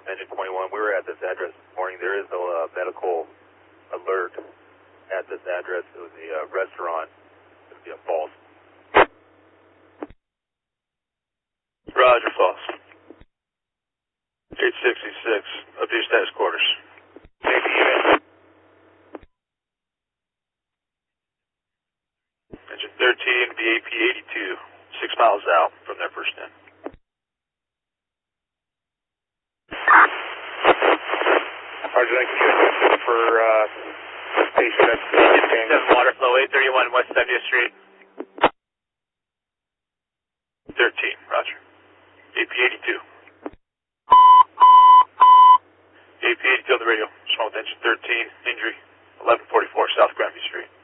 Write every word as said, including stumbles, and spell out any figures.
Engine twenty-one, we were at this address this morning. There is a uh, medical alert at this address. It was a uh, restaurant. It would be a false. Roger, false. eight sixty-six, update status quarters. Maybe even. Engine thirteen, B A P eighty-two, six miles out from their first in. Roger, I can get for uh, patient at seven water flow, eight thirty-one West seventieth Street. thirteen, roger. A P eighty-two. A P eighty-two on the radio. Small with engine thirteen, injury, eleven forty-four South Granby Street.